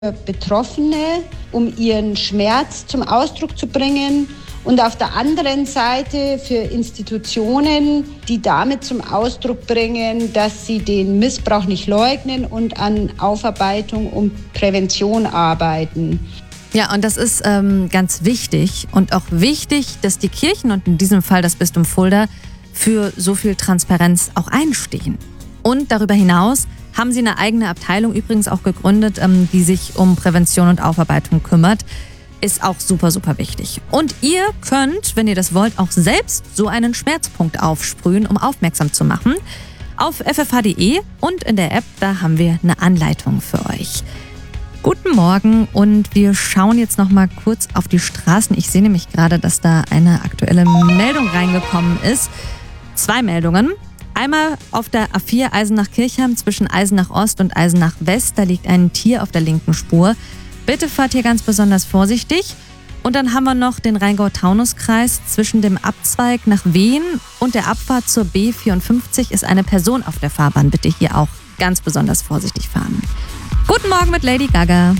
Betroffene, um ihren Schmerz zum Ausdruck zu bringen. Und auf der anderen Seite für Institutionen, die damit zum Ausdruck bringen, dass sie den Missbrauch nicht leugnen und an Aufarbeitung und Prävention arbeiten. Ja, und das ist ganz wichtig und auch wichtig, dass die Kirchen und in diesem Fall das Bistum Fulda für so viel Transparenz auch einstehen. Und darüber hinaus haben sie eine eigene Abteilung übrigens auch gegründet, die sich um Prävention und Aufarbeitung kümmert. Ist auch super, super wichtig. Und ihr könnt, wenn ihr das wollt, auch selbst so einen Schmerzpunkt aufsprühen, um aufmerksam zu machen. Auf ffh.de und in der App, da haben wir eine Anleitung für euch. Guten Morgen und wir schauen jetzt noch mal kurz auf die Straßen. Ich sehe nämlich gerade, dass da eine aktuelle Meldung reingekommen ist. 2 Meldungen. Einmal auf der A4 Eisenach-Kirchheim zwischen Eisenach-Ost und Eisenach-West. Da liegt ein Tier auf der linken Spur. Bitte fahrt hier ganz besonders vorsichtig. Und dann haben wir noch den Rheingau-Taunus-Kreis. Zwischen dem Abzweig nach Wehen und der Abfahrt zur B54 ist eine Person auf der Fahrbahn. Bitte hier auch ganz besonders vorsichtig fahren. Guten Morgen mit Lady Gaga.